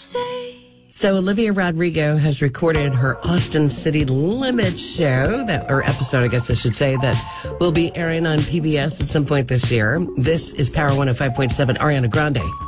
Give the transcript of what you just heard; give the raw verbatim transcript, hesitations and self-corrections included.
say. So Olivia Rodrigo has recorded her Austin City Limits show, that or episode, I guess I should say, that will be airing on P B S at some point this year. This is Power one oh five point seven, Ariana Grande.